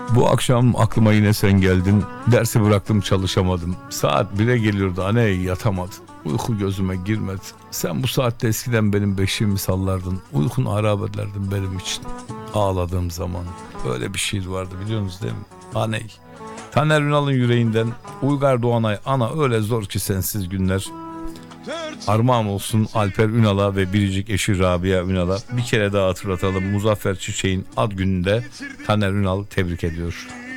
Bu akşam aklıma yine sen geldin. Dersi bıraktım, çalışamadım. Saat 1'e geliyordu, anne yatamadım. Uyku gözüme girmedi. Sen bu saatte eskiden benim beşiğimi sallardın. Uykunu harap ederdin benim için. Ağladığım zaman. Öyle bir şiir vardı, biliyorsunuz değil mi? Aney. Taner Ünal'ın yüreğinden Uygar Doğanay, ana öyle zor ki sensiz günler. Armağan olsun Alper Ünal'a ve biricik eşi Rabia Ünal'a. Bir kere daha hatırlatalım, Muzaffer Çiçek'in ad gününde Taner Ünal tebrik ediyor.